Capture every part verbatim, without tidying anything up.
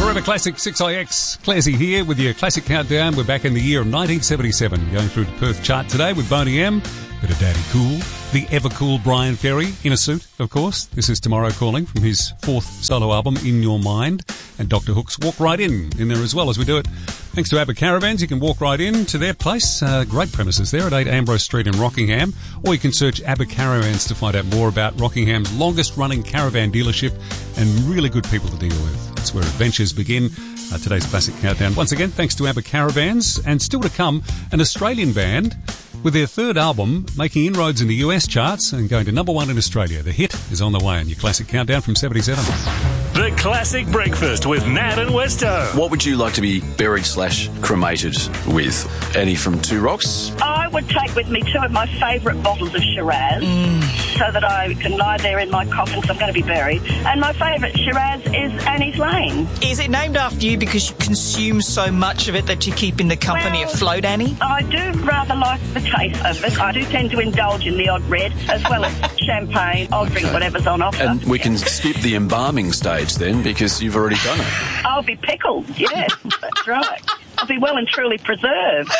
Forever Classic six I X. Classy here with your Classic Countdown. We're back in the year of nineteen seventy-seven. Going through the Perth chart today with Boney M. Bit of Daddy Cool. The ever-cool Brian Ferry, in a suit, of course. This is Tomorrow Calling from his fourth solo album, In Your Mind. And Doctor Hook's Walk Right In, in there as well as we do it. Thanks to ABBA Caravans, you can walk right in to their place. Uh, great premises there at eight Ambrose Street in Rockingham. Or you can search ABBA Caravans to find out more about Rockingham's longest-running caravan dealership and really good people to deal with. That's where adventures begin. Uh, today's Classic Countdown. Once again, thanks to ABBA Caravans. And still to come, an Australian band with their third album making inroads in the U S charts and going to number one in Australia. The hit is on the way in your Classic Countdown from seventy-seven. The Classic Breakfast with Nat and Westo. What would you like to be buried slash cremated with? Annie from Two Rocks? I would take with me two of my favourite bottles of Shiraz mm. so that I can lie there in my coffin because I'm going to be buried. And my favourite Shiraz is Annie's Lane. Is it named after you because you consume so much of it that you keep in the company well, afloat, Annie? I do rather like the taste of it. I do tend to indulge in the odd red as well as champagne. I'll okay. drink whatever's on offer. And we can skip the embalming stage then because you've already done it. I'll be pickled, yes, that's right. I'll be well and truly preserved.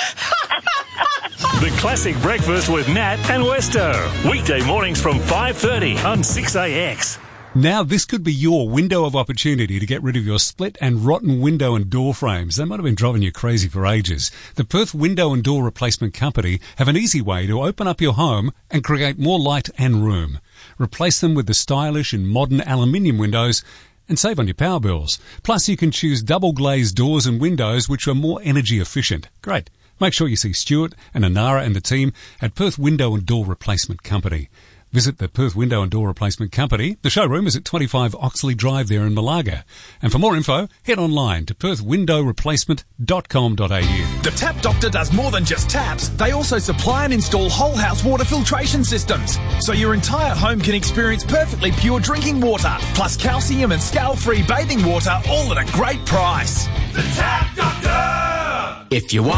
The Classic Breakfast with Nat and Westo. Weekday mornings from five thirty on six A X. Now, this could be your window of opportunity to get rid of your split and rotten window and door frames. They might have been driving you crazy for ages. The Perth Window and Door Replacement Company have an easy way to open up your home and create more light and room. Replace them with the stylish and modern aluminium windows and save on your power bills. Plus, you can choose double glazed doors and windows which are more energy efficient. Great. Make sure you see Stuart and Anara and the team at Perth Window and Door Replacement Company. Visit the Perth Window and Door Replacement Company. The showroom is at twenty-five Oxley Drive there in Malaga. And for more info, head online to perth window replacement dot com dot a u. The Tap Doctor does more than just taps. They also supply and install whole house water filtration systems, so your entire home can experience perfectly pure drinking water, plus calcium and scale-free bathing water, all at a great price. The Tap Doctor! If you want